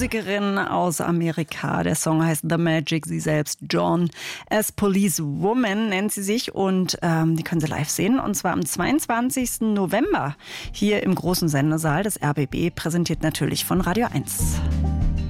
Musikerin aus Amerika. Der Song heißt The Magic. Sie selbst, Joan as Police Woman, nennt sie sich. Und die können Sie live sehen. Und zwar am 22. November hier im großen Sendesaal des RBB, präsentiert natürlich von Radio 1.